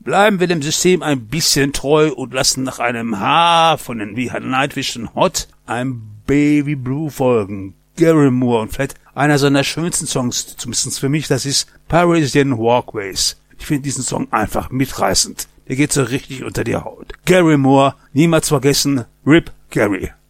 bleiben wir dem System ein bisschen treu und lassen nach einem H von den We Had Nightwish und Hot ein Baby Blue folgen. Gary Moore und vielleicht einer seiner schönsten Songs, zumindest für mich, das ist Parisian Walkways. Ich finde diesen Song einfach mitreißend. Der geht so richtig unter die Haut. Gary Moore, niemals vergessen, Rip Gary.